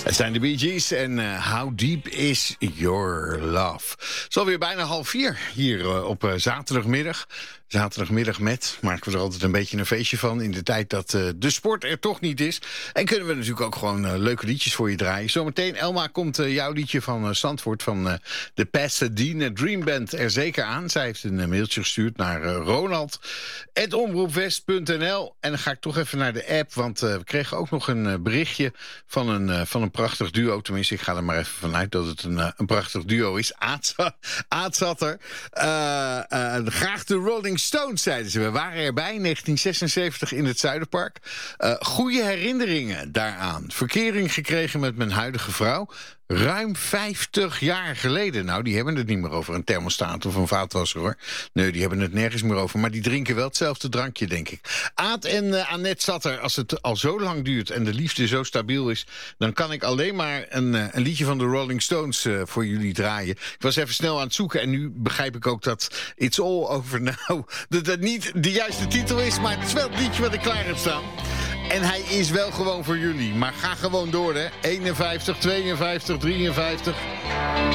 Het zijn de Bee Gees en How Deep Is Your Love. Het is alweer bijna 3:30 hier op zaterdagmiddag. Zaterdagmiddag maken we er altijd een beetje een feestje van in de tijd dat de sport er toch niet is. En kunnen we natuurlijk ook gewoon leuke liedjes voor je draaien. Zometeen, Elma, komt jouw liedje van Zandvoort van de Pasadena Dream Band er zeker aan. Zij heeft een mailtje gestuurd naar Ronald@omroepwest.nl. En dan ga ik toch even naar de app, want we kregen ook nog een berichtje van een prachtig duo. Tenminste, ik ga er maar even vanuit dat het een prachtig duo is. Aad zat er. Graag de Rolling Stones, zeiden ze. We waren erbij in 1976 in het Zuiderpark. Goede herinneringen daaraan. Verkering gekregen met mijn huidige vrouw. Ruim 50 jaar geleden. Nou, die hebben het niet meer over een thermostaat of een vaatwasser, hoor. Nee, die hebben het nergens meer over. Maar die drinken wel hetzelfde drankje, denk ik. Aad en Annette zat er. Als het al zo lang duurt en de liefde zo stabiel is, dan kan ik alleen maar een liedje van de Rolling Stones voor jullie draaien. Ik was even snel aan het zoeken en nu begrijp ik ook dat It's All Over Now dat niet de juiste titel is, maar het is wel het liedje wat ik klaar heb staan. En hij is wel gewoon voor jullie. Maar ga gewoon door, hè. 51, 52, 53.